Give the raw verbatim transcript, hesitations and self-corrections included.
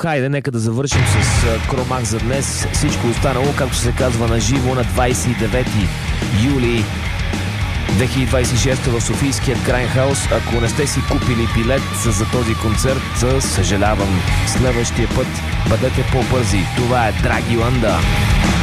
хайде, нека да завършим с Кромах за днес. Всичко останало, както се казва, на живо на двадесет и девети юли две хиляди двадесет и шеста в Софийският Крайнхаус. Ако не сте си купили билет за този концерт, съжалявам. Следващия път бъдете по-бързи. Това е Драги Ланда.